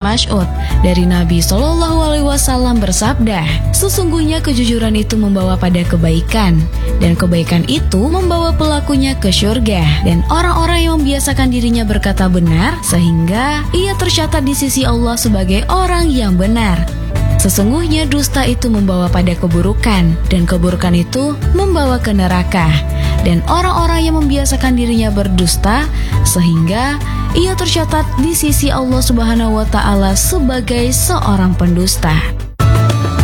Mas'ud dari Nabi SAW bersabda, sesungguhnya kejujuran itu membawa pada kebaikan, dan kebaikan itu membawa pelakunya ke surga, dan orang-orang yang membiasakan dirinya berkata benar sehingga ia tercatat di sisi Allah sebagai orang yang benar. Sesungguhnya dusta itu membawa pada keburukan, dan keburukan itu membawa ke neraka. Dan orang-orang yang membiasakan dirinya berdusta sehingga ia tercatat di sisi Allah Subhanahu wa Ta'ala sebagai seorang pendusta.